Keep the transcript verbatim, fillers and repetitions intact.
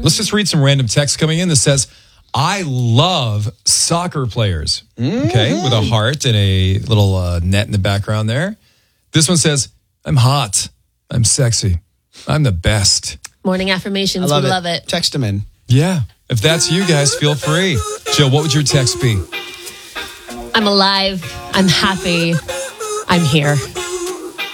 Let's just read some random text coming in that says, I love soccer players. Mm-hmm. Okay, with a heart and a little uh, net in the background there. This one says, I'm hot. I'm sexy. I'm the best. Morning affirmations. I love we it. love it. Text them in. Yeah. If that's you guys, feel free. Jill, what would your text be? I'm alive. I'm happy. I'm here.